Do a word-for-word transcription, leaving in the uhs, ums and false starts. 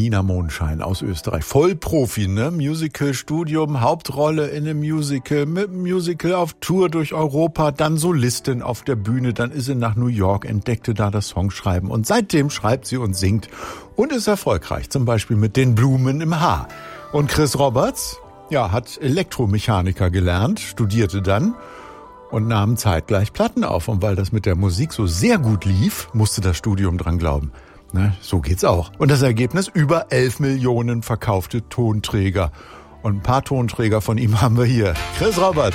Nina Mondschein aus Österreich. Vollprofi, ne? Musical-Studium, Hauptrolle in einem Musical, mit einem Musical auf Tour durch Europa, dann Solistin auf der Bühne, dann ist sie nach New York, entdeckte da das Songschreiben und seitdem schreibt sie und singt und ist erfolgreich, zum Beispiel mit den Blumen im Haar. Und Chris Roberts, ja, hat Elektromechaniker gelernt, studierte dann und nahm zeitgleich Platten auf. Und weil das mit der Musik so sehr gut lief, musste das Studium dran glauben. Na, so geht's auch. Und das Ergebnis? Über elf Millionen verkaufte Tonträger. Und ein paar Tonträger von ihm haben wir hier. Chris Roberts.